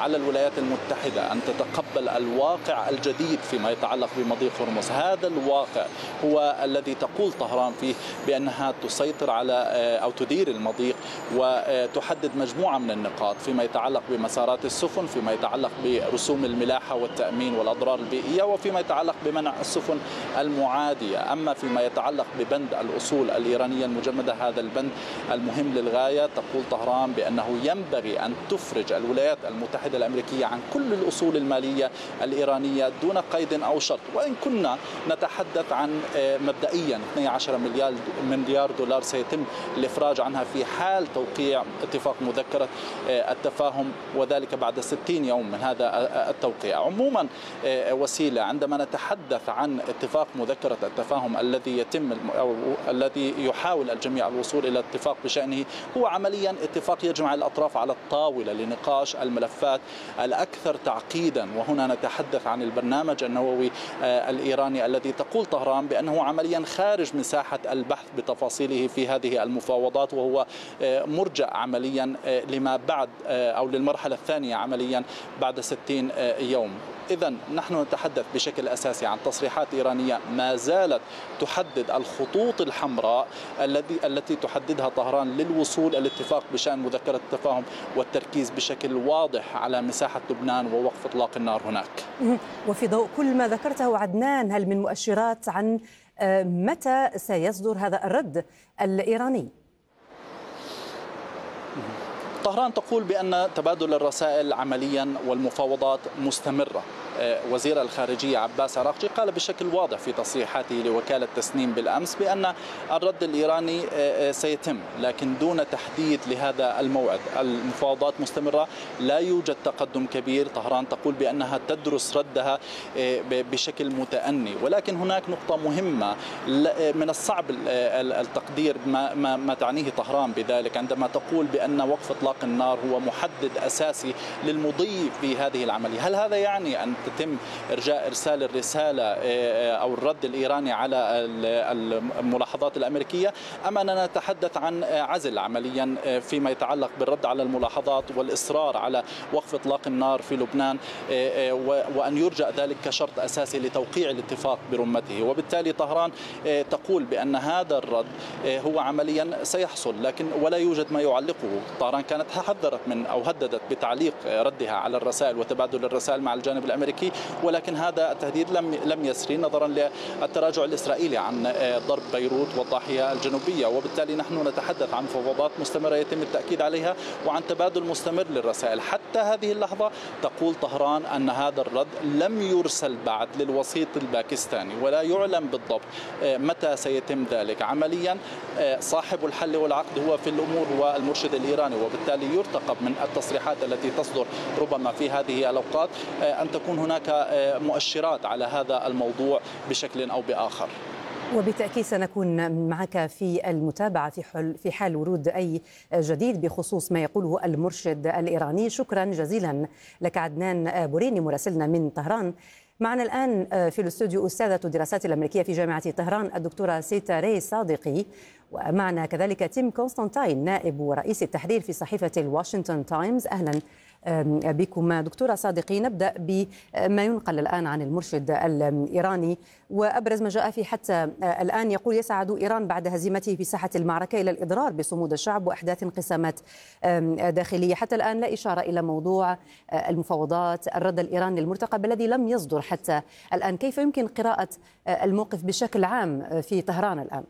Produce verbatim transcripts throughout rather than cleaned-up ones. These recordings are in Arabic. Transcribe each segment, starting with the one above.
على الولايات المتحدة أن تتقبل الواقع الجديد فيما يتعلق بمضيق هرمز. هذا الواقع هو الذي تقول طهران فيه بأنها تسيطر على أو تدير المضيق وتحدد مجموعة من النقاط فيما يتعلق بمسارات السفن، فيما يتعلق برسوم الملاحة والتأمين والأضرار البيئية، وفيما يتعلق بمنع السفن المعادية. أما فيما يتعلق ببند الأصول الإيرانية المجمدة، هذا البند المهم للغاية. تقول طهران بأنه ينبغي أن تفرج الولايات المتحدة الأمريكية عن كل الأصول المالية الإيرانية دون قيد أو شرط، وإن كنا نتحدث عن مبدئيا اثني عشر مليار دولار سيتم الإفراج عنها في حال توقيع اتفاق مذكرة التفاهم، وذلك بعد ستين يوم من هذا التوقيع. عموما وسيلة، عندما نتحدث عن اتفاق مذكرة التفاهم الذي يتم أو الذي يحاول الجميع الوصول إلى اتفاق بشأنه، هو عمليا اتفاق يجمع الأطراف على الطاولة لنقاش الملفات الأكثر تعقيدا. وهنا نتحدث عن البرنامج النووي الإيراني الذي تقول طهران بأنه عمليا خارج مساحة البحث بتفاصيله في هذه المفاوضات، وهو مرجع عمليا لما بعد أو للمرحلة الثانية عمليا بعد ستين يوم. إذن نحن نتحدث بشكل أساسي عن تصريحات إيرانية ما زالت تحدد الخطوط الحمراء التي التي تحددها طهران للوصول الاتفاق بشأن مذكرة التفاهم والتركيز بشكل واضح على مساحة لبنان ووقف إطلاق النار هناك. وفي ضوء كل ما ذكرته عدنان، هل من مؤشرات عن متى سيصدر هذا الرد الإيراني؟ طهران تقول بأن تبادل الرسائل عمليا والمفاوضات مستمرة. وزير الخارجية عباس عراقجي قال بشكل واضح في تصريحاته لوكالة تسنيم بالأمس بأن الرد الإيراني سيتم، لكن دون تحديد لهذا الموعد. المفاوضات مستمرة، لا يوجد تقدم كبير. طهران تقول بأنها تدرس ردها بشكل متأني، ولكن هناك نقطة مهمة من الصعب التقدير ما, ما, ما تعنيه طهران بذلك عندما تقول بأن وقف إطلاق النار هو محدد أساسي للمضي في هذه العملية. هل هذا يعني أن تتم إرجاء إرسال الرسالة أو الرد الإيراني على الملاحظات الأمريكية، أم أننا نتحدث عن عزل عمليا فيما يتعلق بالرد على الملاحظات والإصرار على وقف إطلاق النار في لبنان، وأن يرجى ذلك كشرط أساسي لتوقيع الاتفاق برمته؟ وبالتالي طهران تقول بأن هذا الرد هو عمليا سيحصل، لكن ولا يوجد ما يعلقه. طهران كانت حذرت من أو هددت بتعليق ردها على الرسائل وتبادل الرسائل مع الجانب الأمريكي، ولكن هذا التهديد لم لم يسري نظرا للتراجع الإسرائيلي عن ضرب بيروت والضاحية الجنوبية. وبالتالي نحن نتحدث عن مفاوضات مستمرة يتم التأكيد عليها وعن تبادل مستمر للرسائل. حتى هذه اللحظة تقول طهران أن هذا الرد لم يرسل بعد للوسيط الباكستاني، ولا يعلم بالضبط متى سيتم ذلك. عمليا صاحب الحل والعقد هو في الأمور هو المرشد الإيراني، وبالتالي يرتقب من التصريحات التي تصدر ربما في هذه الأوقات أن تكون هناك مؤشرات على هذا الموضوع بشكل أو بآخر. وبالتأكيد سنكون معك في المتابعة في حال في حال ورود أي جديد بخصوص ما يقوله المرشد الإيراني. شكرا جزيلا لك عدنان بوريني مراسلنا من طهران. معنا الآن في الاستوديو أستاذة الدراسات الأمريكية في جامعة طهران الدكتورة سيتاري صادقي، ومعنا كذلك تيم كونستانتاين نائب ورئيس التحرير في صحيفة الواشنطن تايمز. أهلا بكم دكتورة صادقي. نبدأ بما ينقل الآن عن المرشد الإيراني، وأبرز ما جاء فيه حتى الآن يقول يسعد إيران بعد هزيمته في ساحة المعركة إلى الإضرار بصمود الشعب وإحداث انقسامات داخلية. حتى الآن لا إشارة إلى موضوع المفاوضات، الرد الإيراني المرتقب الذي لم يصدر حتى الآن. كيف يمكن قراءة الموقف بشكل عام في طهران الآن؟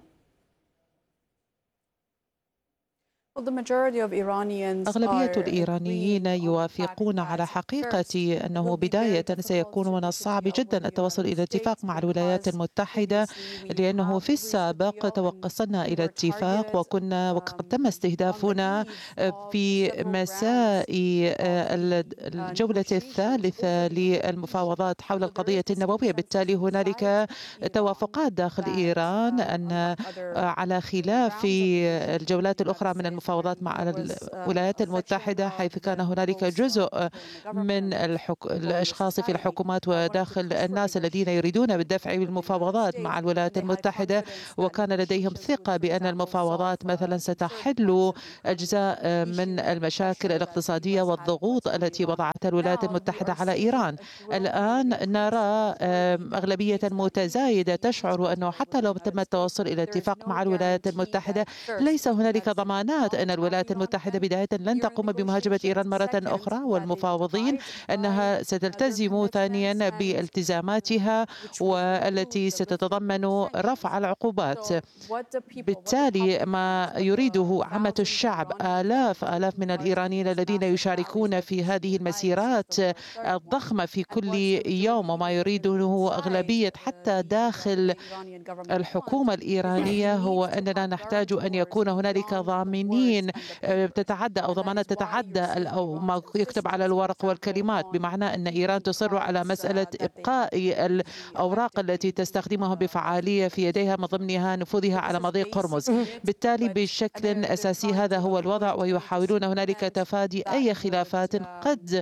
أغلبية الإيرانيين يوافقون على حقيقة أنه بداية سيكون من الصعب جدا التوصل إلى اتفاق مع الولايات المتحدة، لأنه في السابق وصلنا إلى اتفاق وكنا وقد تم استهدافنا في مساء الجولة الثالثة للمفاوضات حول القضية النووية. بالتالي هنالك توافقات داخل إيران أن على خلاف الجولات الأخرى من المفاوضات المفاوضات مع الولايات المتحدة، حيث كان هنالك جزء من الحك... الأشخاص في الحكومات وداخل الناس الذين يريدون بالدفع بالمفاوضات مع الولايات المتحدة، وكان لديهم ثقة بأن المفاوضات مثلا ستحل أجزاء من المشاكل الاقتصادية والضغوط التي وضعتها الولايات المتحدة على إيران. الآن نرى أغلبية متزايدة تشعر أنه حتى لو تم التوصل إلى اتفاق مع الولايات المتحدة ليس هنالك ضمانات أن الولايات المتحدة بداية لن تقوم بمهاجمة إيران مرة أخرى، والمفاوضين أنها ستلتزم ثانيا بالتزاماتها والتي ستتضمن رفع العقوبات. بالتالي ما يريده عامة الشعب، آلاف آلاف من الإيرانيين الذين يشاركون في هذه المسيرات الضخمة في كل يوم، وما يريده أغلبية حتى داخل الحكومة الإيرانية هو أننا نحتاج أن يكون هنالك ضامنين تتعدى أو ضمانات تتعدى أو ما يكتب على الورق والكلمات، بمعنى أن إيران تصر على مسألة إبقاء الأوراق التي تستخدمها بفعالية في يديها، من ضمنها نفوذها على مضيق هرمز. بالتالي بشكل أساسي هذا هو الوضع، ويحاولون هنالك تفادي أي خلافات قد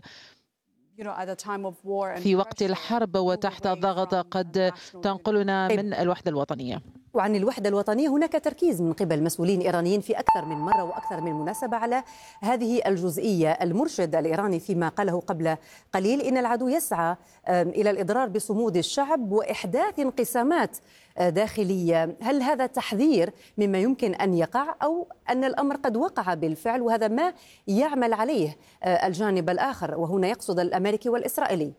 في وقت الحرب وتحت الضغط قد تنقلنا من الوحدة الوطنية. وعن الوحدة الوطنية هناك تركيز من قبل مسؤولين إيرانيين في أكثر من مرة وأكثر من مناسبة على هذه الجزئية. المرشد الإيراني فيما قاله قبل قليل إن العدو يسعى إلى الإضرار بصمود الشعب وإحداث انقسامات داخلية. هل هذا تحذير مما يمكن أن يقع، أو أن الأمر قد وقع بالفعل وهذا ما يعمل عليه الجانب الآخر، وهنا يقصد الأمريكي والإسرائيلي؟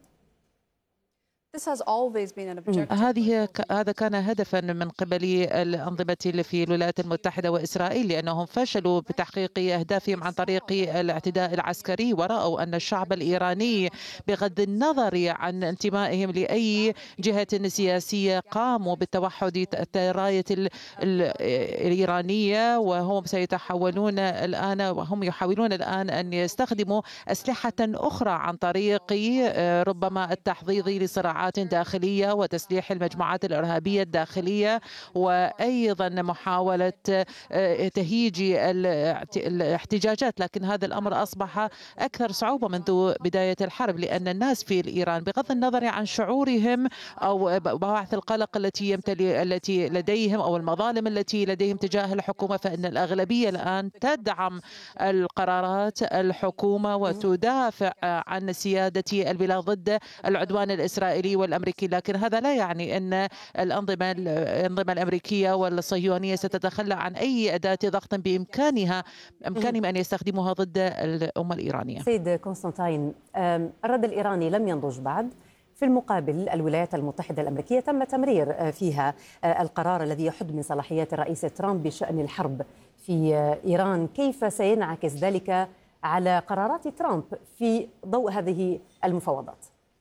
هذه هذا كان هدفا من قبل الأنظمة في الولايات المتحدة وإسرائيل، لأنهم فشلوا بتحقيق أهدافهم عن طريق الاعتداء العسكري، ورأوا أن الشعب الإيراني بغض النظر عن انتمائهم لأي جهة سياسية قاموا بالتوحد تحت الراية الإيرانية، وهم سيتحولون الآن وهم يحاولون الآن أن يستخدموا أسلحة أخرى عن طريق ربما التحضيض لصراعات داخلية وتسليح المجموعات الإرهابية الداخلية، وأيضا محاولة تهييج الاحتجاجات. لكن هذا الأمر أصبح أكثر صعوبة منذ بداية الحرب، لأن الناس في إيران بغض النظر عن شعورهم أو بواعث القلق التي يمتلي التي لديهم أو المظالم التي لديهم تجاه الحكومة، فإن الأغلبية الآن تدعم القرارات الحكومة وتدافع عن سيادة البلاد ضد العدوان الإسرائيلي والأمريكي. لكن هذا لا يعني أن الأنظمة الأنظمة الأمريكية والصهيونية ستتخلى عن أي أداة ضغط بإمكانها إمكانهم أن يستخدموها ضد الأمة الإيرانية. سيد كونستانتين، الرد الإيراني لم ينضج بعد. في المقابل الولايات المتحدة الأمريكية تم تمرير فيها القرار الذي يحد من صلاحيات الرئيس ترامب بشأن الحرب في إيران. كيف سينعكس ذلك على قرارات ترامب في ضوء هذه المفاوضات؟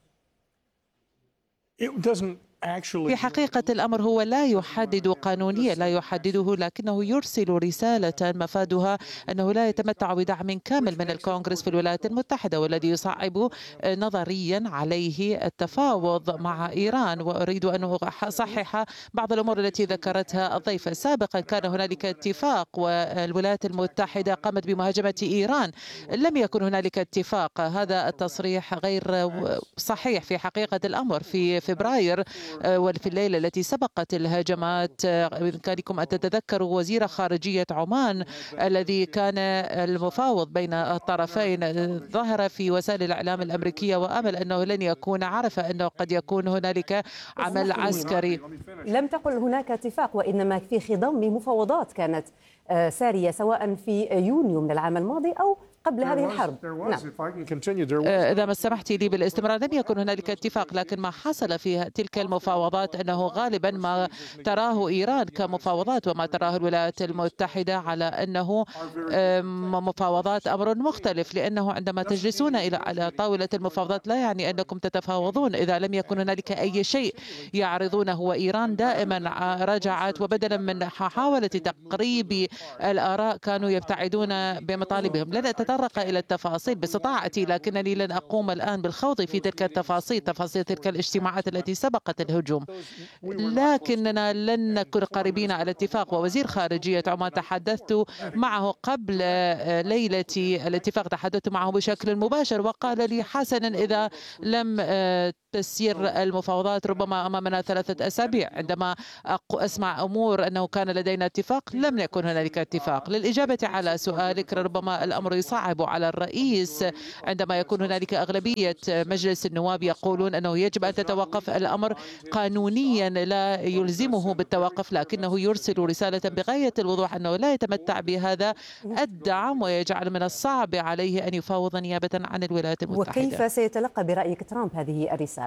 في حقيقة الأمر هو لا يحدد قانونيا، لا يحدده، لكنه يرسل رسالة مفادها أنه لا يتمتع بدعم كامل من الكونغرس في الولايات المتحدة، والذي يصعب نظريا عليه التفاوض مع إيران. وأريد أن أصحح بعض الأمور التي ذكرتها الضيفة. سابقا كان هنالك اتفاق والولايات المتحدة قامت بمهاجمة إيران، لم يكن هنالك اتفاق. هذا التصريح غير صحيح في حقيقة الأمر. في فبراير وفي الليلة التي سبقت الهجمات بإمكانكم أن تتذكروا وزير خارجية عمان الذي كان المفاوض بين الطرفين ظهر في وسائل الإعلام الأمريكية وأمل أنه لن يكون عرف أنه قد يكون هنالك عمل عسكري. لم تقل هناك اتفاق، وإنما في خضم مفاوضات كانت سارية سواء في يونيو من العام الماضي أو قبل هذه الحرب. نعم. إذا ما سمحت لي بالاستمرار، لم يكن هنالك اتفاق، لكن ما حصل في تلك المفاوضات أنه غالبا ما تراه إيران كمفاوضات وما تراه الولايات المتحدة على أنه مفاوضات أمر مختلف، لأنه عندما تجلسون إلى على طاولة المفاوضات لا يعني أنكم تتفاوضون إذا لم يكن هنالك أي شيء يعرضونه. وإيران دائما رجعت، وبدلا من محاولة تقريب الآراء كانوا يبتعدون بمطالبهم. لن تطرق إلى التفاصيل باستطاعتي، لكنني لن أقوم الآن بالخوض في تلك التفاصيل تفاصيل تلك الاجتماعات التي سبقت الهجوم. لكننا لن نكون قريبين على اتفاق، ووزير خارجية عمان تحدثت معه قبل ليلة الاتفاق، تحدثت معه بشكل مباشر وقال لي حسنا إذا لم تسير المفاوضات ربما أمامنا ثلاثة أسابيع. عندما أسمع أمور أنه كان لدينا اتفاق لم يكن هنالك اتفاق. للإجابة على سؤالك، ربما الأمر يصعب على الرئيس عندما يكون هنالك أغلبية مجلس النواب يقولون أنه يجب أن تتوقف. الأمر قانونيا لا يلزمه بالتوقف، لكنه يرسل رسالة بغاية الوضوح أنه لا يتمتع بهذا الدعم ويجعل من الصعب عليه أن يفاوض نيابة عن الولايات المتحدة. وكيف سيتلقى برأيك ترامب هذه الرسالة؟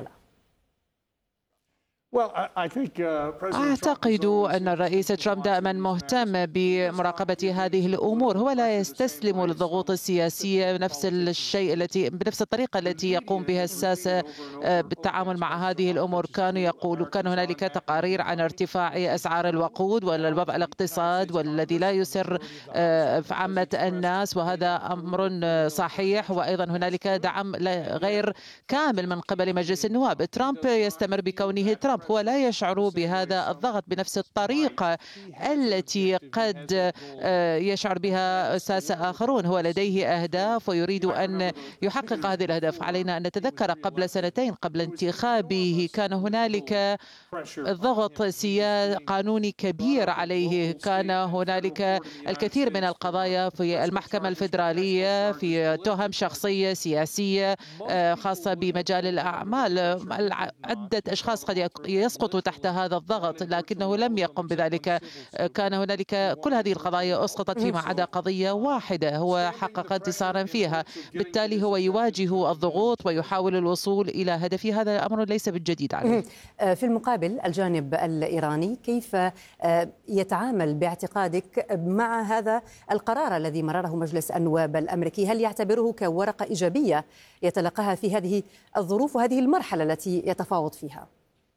أعتقد أن الرئيس ترامب دائما مهتم بمراقبة هذه الأمور. هو لا يستسلم للضغوط السياسية بنفس الشيء التي بنفس الطريقة التي يقوم بها الساسة بالتعامل مع هذه الأمور. كانوا يقولوا كان هنالك تقارير عن ارتفاع أسعار الوقود والوضع الاقتصاد والذي لا يسر عامة الناس، وهذا أمر صحيح. وأيضا هنالك دعم غير كامل من قبل مجلس النواب. ترامب يستمر بكونه ترامب، هو لا يشعر بهذا الضغط بنفس الطريقة التي قد يشعر بها ساسة آخرون. هو لديه أهداف ويريد أن يحقق هذه الأهداف. علينا أن نتذكر قبل سنتين قبل انتخابه كان هنالك ضغط سياسي قانوني كبير عليه. كان هنالك الكثير من القضايا في المحكمة الفيدرالية في تهم شخصية سياسية خاصة بمجال الأعمال. عدة أشخاص قد يسقط تحت هذا الضغط لكنه لم يقم بذلك. كان هنالك كل هذه القضايا أسقطت فيما عدا قضية واحدة هو حقق انتصارا فيها. بالتالي هو يواجه الضغوط ويحاول الوصول إلى هدفه. هذا الأمر ليس بالجديد عليه. في المقابل الجانب الإيراني كيف يتعامل باعتقادك مع هذا القرار الذي مرره مجلس النواب الأمريكي؟ هل يعتبره كورقة إيجابية يتلقاها في هذه الظروف وهذه المرحلة التي يتفاوض فيها؟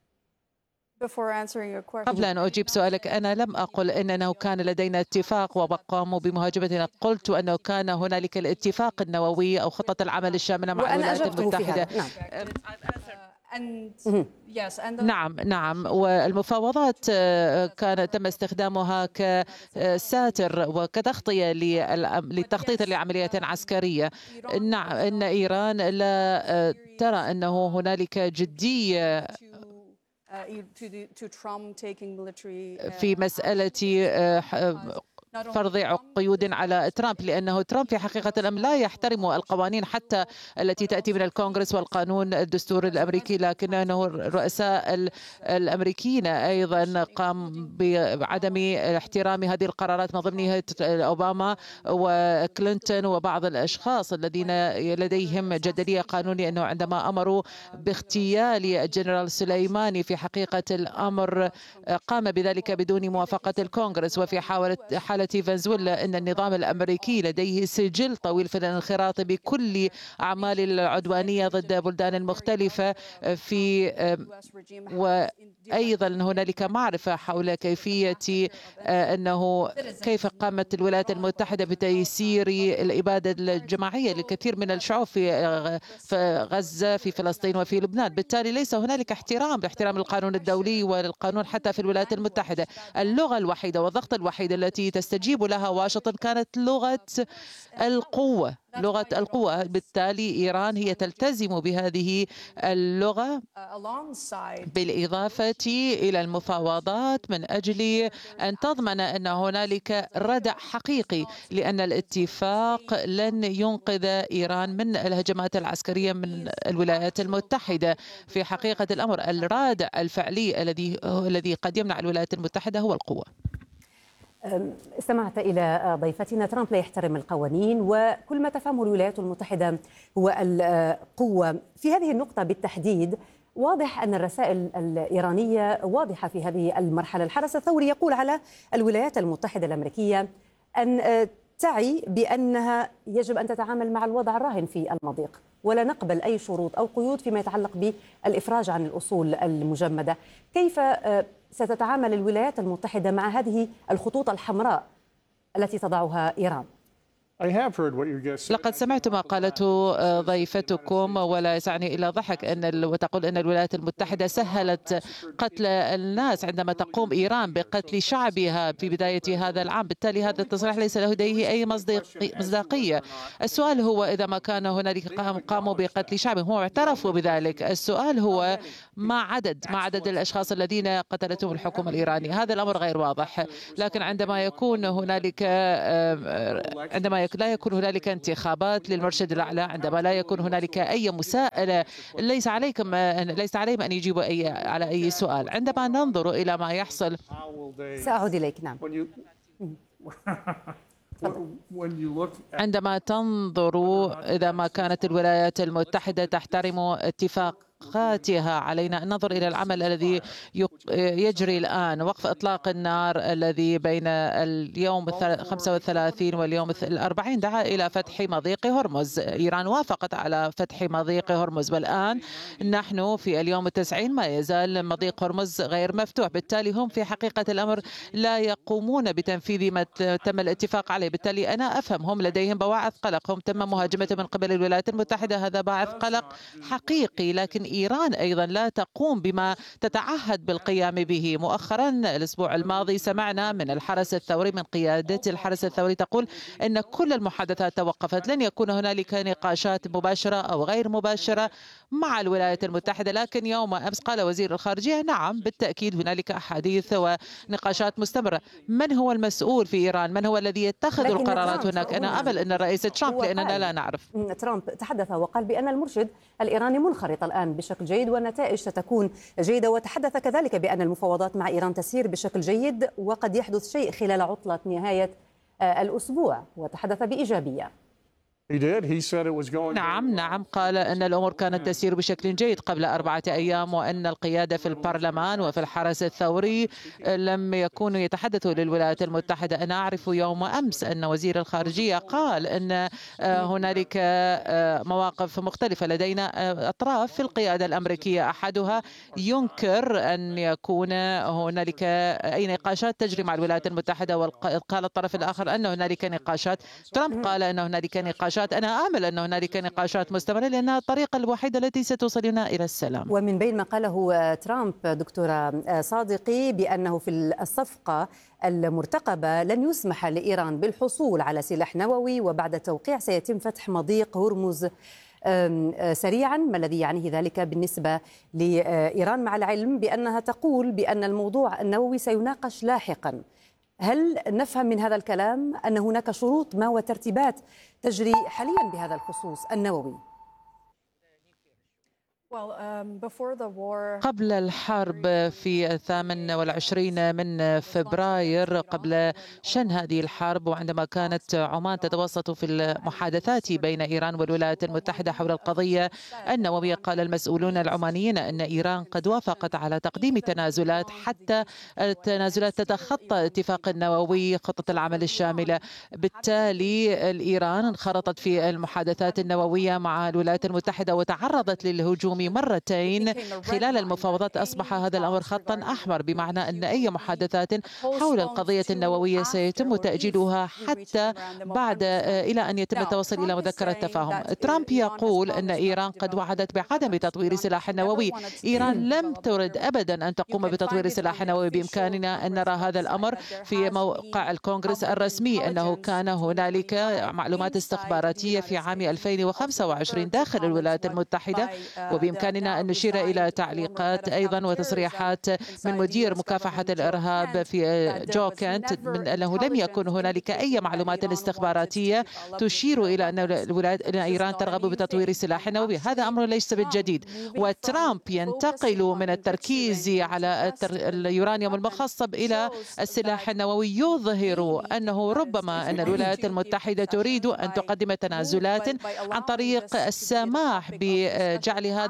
قبل أن أجيب سؤالك، أنا لم أقل أنه كان لدينا اتفاق وقاموا بمهاجمتنا. قلت أنه كان هنالك الاتفاق النووي أو خطة العمل الشاملة مع الولايات المتحدة. نعم نعم والمفاوضات كان تم استخدامها كساتر وكتغطية للتخطيط لعمليات عسكرية. نعم إن إيران لا ترى أنه هنالك جدية في مسألة فرض قيود على ترامب، لأنه ترامب في حقيقة الأمر لا يحترم القوانين حتى التي تأتي من الكونغرس والقانون الدستوري الأمريكي. لكنه الرؤساء الأمريكيين أيضا قام بعدم احترام هذه القرارات من ضمنها أوباما وكلينتون وبعض الأشخاص الذين لديهم جدلية قانونية، أنه عندما أمروا باغتيال الجنرال سليماني في حقيقة الأمر قام بذلك بدون موافقة الكونغرس. وفي حالة حالة فنزويلا أن النظام الأمريكي لديه سجل طويل في الانخراط بكل أعمال العدوانية ضد بلدان مختلفة. في وأيضا هنالك معرفة حول كيفية أنه كيف قامت الولايات المتحدة بتيسير الإبادة الجماعية للكثير من الشعوب في غزة في فلسطين وفي لبنان. بالتالي ليس هنالك احترام لاحترام القانون الدولي والقانون حتى في الولايات المتحدة. اللغة الوحيدة والضغط الوحيد التي تستجيب لها واشنطن كانت لغة القوة لغة القوة. بالتالي إيران هي تلتزم بهذه اللغة بالإضافة إلى المفاوضات من أجل أن تضمن أن هنالك ردع حقيقي، لأن الاتفاق لن ينقذ إيران من الهجمات العسكرية من الولايات المتحدة. في حقيقة الأمر الرادع الفعلي الذي الذي قد يمنع الولايات المتحدة هو القوة. استمعت إلى ضيفتنا. ترامب لا يحترم القوانين وكل ما تفهمه الولايات المتحدة هو القوة. في هذه النقطة بالتحديد واضح أن الرسائل الإيرانية واضحة في هذه المرحلة. الحرس الثوري يقول على الولايات المتحدة الأمريكية أن تعي بأنها يجب أن تتعامل مع الوضع الراهن في المضيق ولا نقبل أي شروط أو قيود فيما يتعلق بالإفراج عن الأصول المجمدة. كيف ستتعامل الولايات المتحدة مع هذه الخطوط الحمراء التي تضعها إيران؟ لقد سمعت ما قالته ضيفتكم ولا يسعني إلا ضحك أن وتقول أن الولايات المتحدة سهلت قتل الناس عندما تقوم إيران بقتل شعبها في بداية هذا العام. بالتالي هذا التصريح ليس لديه أي مصداقية. السؤال هو إذا ما كان هنالك قاموا بقتل شعبهم هم اعترفوا بذلك. السؤال هو ما عدد ما عدد الأشخاص الذين قتلتهم الحكومة الإيرانية. هذا الأمر غير واضح. لكن عندما يكون هنالك عندما لا يكون هنالك انتخابات للمرشد الأعلى، عندما لا يكون هنالك أي مساءلة، ليس عليكم ليس عليهم أن يجيبوا أي على أي سؤال. عندما ننظر إلى ما يحصل، سأعود إليك. نعم. عندما تنظر إذا ما كانت الولايات المتحدة تحترم اتفاق قاتها، علينا أن ننظر إلى العمل الذي يجري الآن. وقف إطلاق النار الذي بين اليوم الخامس والثلاثين واليوم الأربعين دعا إلى فتح مضيق هرمز. إيران وافقت على فتح مضيق هرمز، والآن نحن في اليوم التسعين ما يزال مضيق هرمز غير مفتوح. بالتالي هم في حقيقة الأمر لا يقومون بتنفيذ ما تم الاتفاق عليه. بالتالي أنا أفهم هم لديهم بواعث قلق، هم تم مهاجمته من قبل الولايات المتحدة، هذا باعث قلق حقيقي. لكن إيران أيضا لا تقوم بما تتعهد بالقيام به. مؤخرا الأسبوع الماضي سمعنا من الحرس الثوري، من قيادة الحرس الثوري، تقول أن كل المحادثات توقفت، لن يكون هنالك نقاشات مباشرة أو غير مباشرة مع الولايات المتحدة. لكن يوم أمس قال وزير الخارجية نعم بالتأكيد هنالك أحاديث ونقاشات مستمرة. من هو المسؤول في إيران؟ من هو الذي يتخذ القرارات هناك؟ أنا أمل أن الرئيس ترامب، لأننا لا نعرف. ترامب تحدث وقال بأن المرشد الإيراني منخرط الآن بشكل جيد والنتائج ستكون جيدة، وتحدث كذلك بأن المفاوضات مع إيران تسير بشكل جيد وقد يحدث شيء خلال عطلة نهاية الأسبوع، وتحدث بإيجابية. نعم نعم قال أن الأمور كانت تسير بشكل جيد قبل أربعة أيام، وأن القيادة في البرلمان وفي الحرس الثوري لم يكونوا يتحدثوا للولايات المتحدة. أنا أعرف يوم أمس أن وزير الخارجية قال أن هنالك مواقف مختلفة. لدينا أطراف في القيادة الأمريكية أحدها ينكر أن يكون هنالك أي نقاشات تجري مع الولايات المتحدة، وقال الطرف الآخر أن هنالك نقاشات. ترامب قال أن هنالك نقاشات. أنا آمل أن هنالك نقاشات مستمرة لأنها الطريقة الوحيدة التي ستوصلنا إلى السلام. ومن بين ما قاله ترامب دكتورة صادقي بأنه في الصفقة المرتقبة لن يسمح لإيران بالحصول على سلاح نووي، وبعد توقيع سيتم فتح مضيق هرمز سريعا. ما الذي يعنيه ذلك بالنسبة لإيران، مع العلم بأنها تقول بأن الموضوع النووي سيناقش لاحقا؟ هل نفهم من هذا الكلام أن هناك شروط ما وترتيبات تجري حاليا بهذا الخصوص النووي؟ قبل الحرب في الثامن والعشرين من فبراير، قبل شن هذه الحرب، وعندما كانت عمان تتوسط في المحادثات بين إيران والولايات المتحدة حول القضية النووية، قال المسؤولون العمانيين أن إيران قد وافقت على تقديم تنازلات، حتى التنازلات تتخطى الاتفاق النووي، خطة العمل الشاملة. بالتالي إيران انخرطت في المحادثات النووية مع الولايات المتحدة وتعرضت للهجوم مرتين خلال المفاوضات. أصبح هذا الأمر خطا أحمر، بمعنى أن أي محادثات حول القضية النووية سيتم تأجيلها حتى بعد إلى أن يتم التوصل إلى مذكرة تفاهم. ترامب يقول أن إيران قد وعدت بعدم تطوير سلاح نووي. إيران لم ترد أبدا أن تقوم بتطوير سلاح نووي. بإمكاننا أن نرى هذا الأمر في موقع الكونغرس الرسمي، أنه كان هنالك معلومات استخباراتية في عام ألفين وخمسة وعشرين داخل الولايات المتحدة، وبإمكاننا أن نشير إلى تعليقات أيضا وتصريحات من مدير مكافحة الإرهاب في جو كانت من أنه لم يكن هنالك أي معلومات استخباراتية تشير إلى أن الولايات أن إيران ترغب بتطوير سلاح نووي. هذا أمر ليس بالجديد. وترامب ينتقل من التركيز على اليورانيوم المخصب إلى السلاح النووي، يظهر أنه ربما أن الولايات المتحدة تريد أن تقدم تنازلات عن طريق السماح بجعل هذا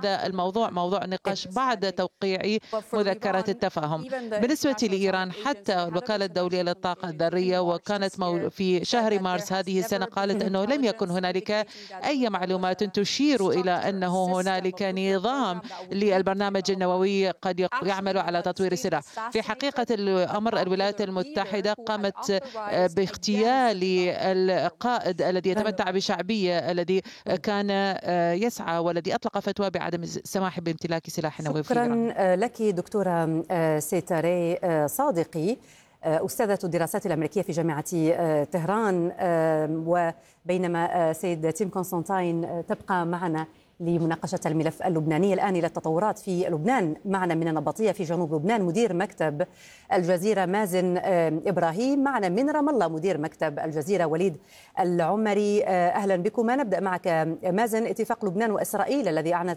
هذا الموضوع موضوع نقاش بعد توقيع مذكرة التفاهم. بالنسبة لإيران حتى الوكالة الدولية للطاقة الذرية وكانت في شهر مارس هذه السنة قالت أنه لم يكن هنالك أي معلومات تشير إلى أنه هنالك نظام للبرنامج النووي قد يعمل على تطوير السلاح. في حقيقة الأمر الولايات المتحدة قامت باغتيال القائد الذي يتمتع بشعبية الذي كان يسعى والذي أطلق فتوى بعدم السماح بامتلاك سلاح نووي في إيران. شكرا لك دكتورة سيتاري صادقي، أستاذة الدراسات الأمريكية في جامعة طهران، وبينما سيد تيم كونستانتين تبقى معنا لمناقشة الملف اللبناني. الآن إلى التطورات في لبنان. معنا من النبطية في جنوب لبنان مدير مكتب الجزيرة مازن إبراهيم، معنا من رام الله مدير مكتب الجزيرة وليد العمري. أهلا بكم. نبدأ معك مازن. اتفاق لبنان وإسرائيل الذي أعلنت